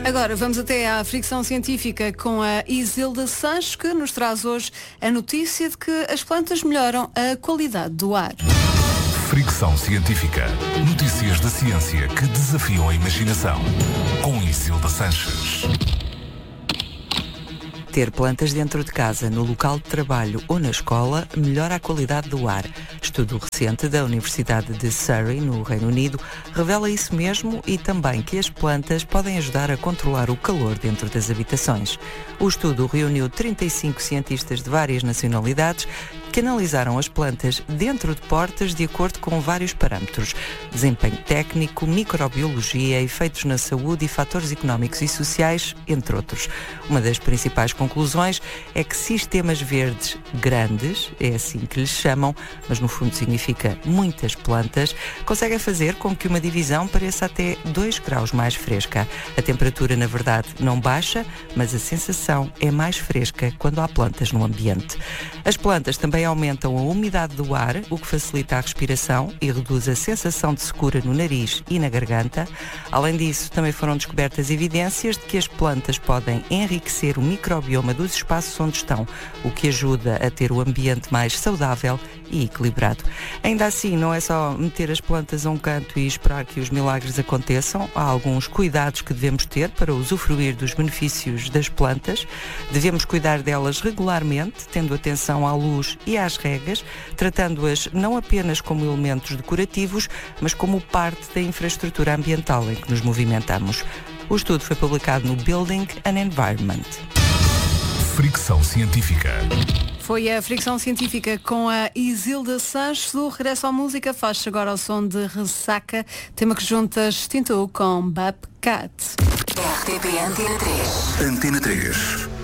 Agora vamos até à fricção científica com a Isilda Sanches, que nos traz hoje a notícia de que as plantas melhoram a qualidade do ar. Fricção científica. Notícias da ciência que desafiam a imaginação. Com Isilda Sanches. Ter plantas dentro de casa, no local de trabalho ou na escola melhora a qualidade do ar. Estudo recente da Universidade de Surrey, no Reino Unido, revela isso mesmo e também que as plantas podem ajudar a controlar o calor dentro das habitações. O estudo reuniu 35 cientistas de várias nacionalidades que analisaram as plantas dentro de portas de acordo com vários parâmetros: desempenho técnico, microbiologia, efeitos na saúde e fatores económicos e sociais, entre outros. Uma das principais conclusões é que sistemas verdes grandes, é assim que lhes chamam, mas no fundo significa muitas plantas, conseguem fazer com que uma divisão pareça até 2 graus mais fresca. A temperatura, na verdade, não baixa, mas a sensação é mais fresca quando há plantas no ambiente. As plantas também aumentam a umidade do ar, o que facilita a respiração e reduz a sensação de secura no nariz e na garganta. Além disso, também foram descobertas evidências de que as plantas podem enriquecer o microbioma dos espaços onde estão, o que ajuda a ter o ambiente mais saudável e equilibrado. Ainda assim, não é só meter as plantas a um canto e esperar que os milagres aconteçam. Há alguns cuidados que devemos ter para usufruir dos benefícios das plantas. Devemos cuidar delas regularmente, tendo atenção à luz e às regas, tratando-as não apenas como elementos decorativos, mas como parte da infraestrutura ambiental em que nos movimentamos. O estudo foi publicado no Building and Environment. Fricção científica. Foi a fricção científica com a Isilda Sanches. Do regresso à música, faz agora ao som de Ressaca, tema que junta Extinto com Bobcat. RTP Antena 3. Antena 3.